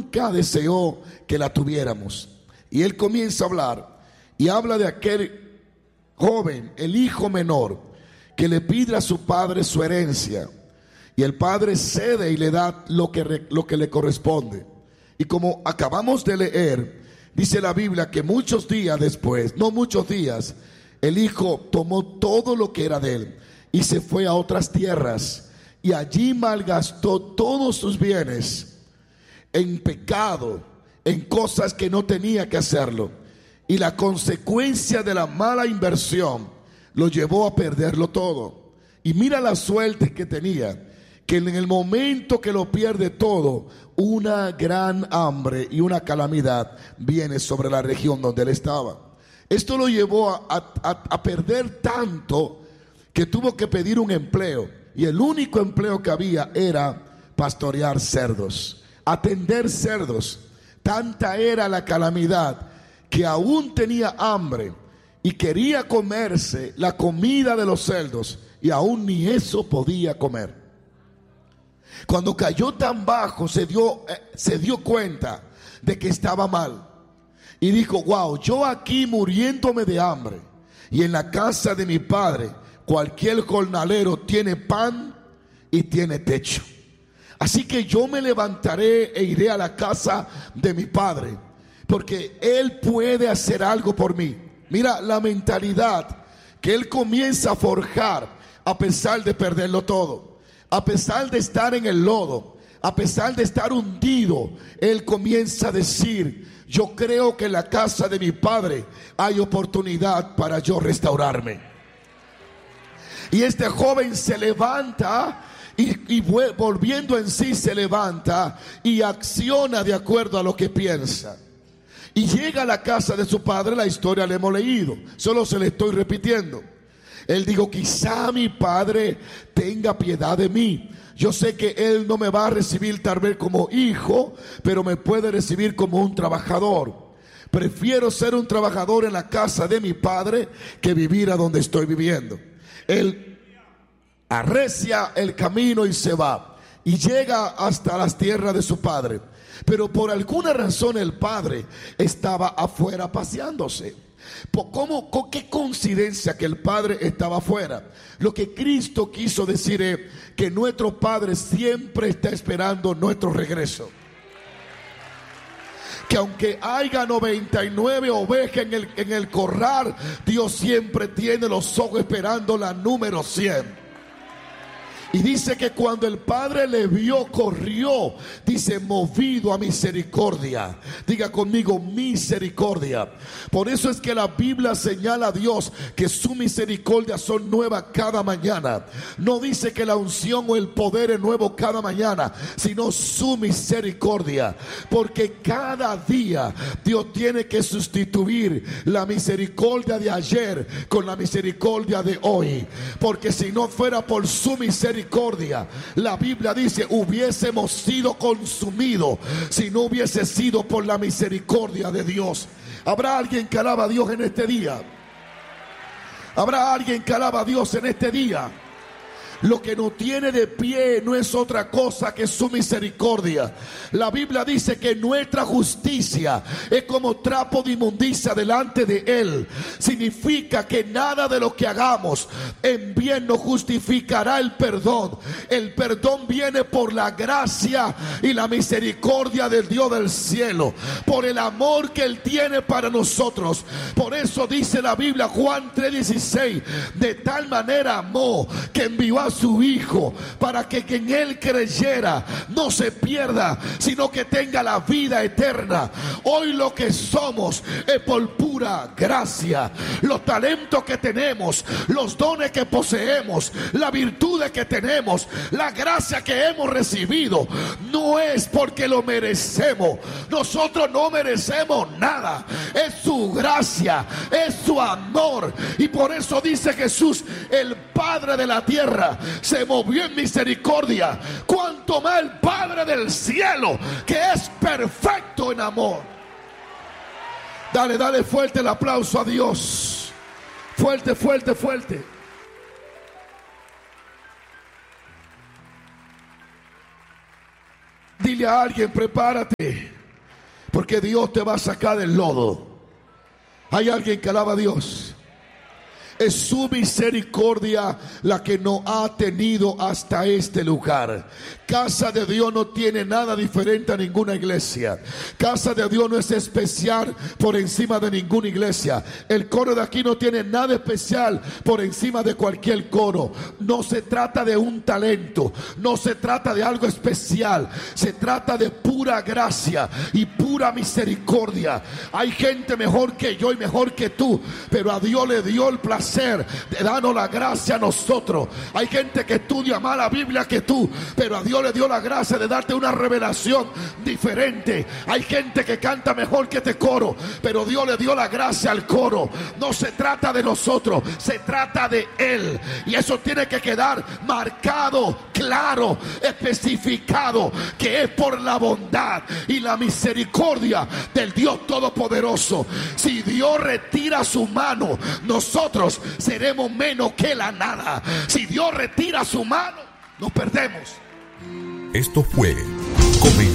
nunca deseó que la tuviéramos. Y él comienza a hablar y habla de aquel joven, el hijo menor, que le pide a su padre su herencia, y el padre cede y le da lo que le corresponde. Y como acabamos de leer, dice la Biblia que muchos días después, no muchos días, el hijo tomó todo lo que era de él y se fue a otras tierras, y allí malgastó todos sus bienes en pecado, en cosas que no tenía que hacerlo. Y la consecuencia de la mala inversión lo llevó a perderlo todo. Y mira la suerte que tenía, que en el momento que lo pierde todo, una gran hambre y una calamidad viene sobre la región donde él estaba. Esto lo llevó a perder tanto que tuvo que pedir un empleo, y el único empleo que había era pastorear cerdos, atender cerdos. Tanta era la calamidad que aún tenía hambre y quería comerse la comida de los cerdos, y aún ni eso podía comer. Cuando cayó tan bajo, se dio cuenta de que estaba mal, y dijo: wow, yo aquí muriéndome de hambre, y en la casa de mi padre cualquier jornalero tiene pan y tiene techo. Así que yo me levantaré e iré a la casa de mi padre, porque él puede hacer algo por mí. Mira la mentalidad que él comienza a forjar a pesar de perderlo todo, a pesar de estar en el lodo, a pesar de estar hundido. Él comienza a decir: yo creo que en la casa de mi padre hay oportunidad para yo restaurarme. Y este joven se levanta y volviendo en sí, se levanta y acciona de acuerdo a lo que piensa. Y llega a la casa de su padre. La historia la hemos leído, solo se le estoy repitiendo. Él dijo: quizá mi padre tenga piedad de mí. Yo sé que él no me va a recibir tal vez como hijo, pero me puede recibir como un trabajador. Prefiero ser un trabajador en la casa de mi padre que vivir a donde estoy viviendo. Él arrecia el camino y se va, y llega hasta las tierras de su padre. Pero por alguna razón el padre estaba afuera paseándose. ¿Qué coincidencia que el padre estaba afuera? Lo que Cristo quiso decir es que nuestro Padre siempre está esperando nuestro regreso. Que aunque haya 99 ovejas en el corral, Dios siempre tiene los ojos esperando la número 100. Y dice que cuando el padre le vio, corrió, dice, movido a misericordia. Diga conmigo: misericordia. Por eso es que la Biblia señala a Dios que su misericordia son nuevas cada mañana. No dice que la unción o el poder es nuevo cada mañana, sino su misericordia. Porque cada día Dios tiene que sustituir la misericordia de ayer con la misericordia de hoy. Porque si no fuera por su misericordia, la Biblia dice, hubiésemos sido consumidos si no hubiese sido por la misericordia de Dios. ¿Habrá alguien que alaba a Dios en este día? ¿Habrá alguien que alaba a Dios en este día? Lo que nos tiene de pie no es otra cosa que su misericordia. La Biblia dice que nuestra justicia es como trapo de inmundicia delante de Él. Significa que nada de lo que hagamos en bien nos justificará el perdón. El perdón viene por la gracia y la misericordia del Dios del cielo, por el amor que Él tiene para nosotros. Por eso dice la Biblia, Juan 3:16, de tal manera amó que envió a su Hijo para que en Él creyera no se pierda, sino que tenga la vida eterna. Hoy lo que somos es por pura gracia. Los talentos que tenemos, los dones que poseemos, las virtudes que tenemos, la gracia que hemos recibido, no es porque lo merecemos. Nosotros no merecemos nada. Es su gracia, es su amor. Y por eso dice Jesús, el Padre de la tierra se movió en misericordia, cuanto más el Padre del cielo, que es perfecto en amor. Dale fuerte el aplauso a Dios. Fuerte, fuerte, fuerte. Dile a alguien: prepárate, porque Dios te va a sacar del lodo. Hay alguien que alaba a Dios. Es su misericordia la que nos ha tenido hasta este lugar. Casa de Dios no tiene nada diferente a ninguna iglesia. Casa de Dios no es especial por encima de ninguna iglesia. El coro de aquí no tiene nada especial por encima de cualquier coro. No se trata de un talento, no se trata de algo especial. Se trata de pura gracia y pura misericordia. Hay gente mejor que yo y mejor que tú, pero a Dios le dio el placer de darnos la gracia a nosotros. Hay gente que estudia más la Biblia que tú, pero a Dios le dio la gracia de darte una revelación diferente. Hay gente que canta mejor que este coro, pero Dios le dio la gracia al coro. No se trata de nosotros, se trata de Él. Y eso tiene que quedar marcado, claro, especificado, que es por la bondad y la misericordia del Dios Todopoderoso. Si Dios retira su mano, nosotros seremos menos que la nada. Si Dios retira su mano, nos perdemos. Esto fue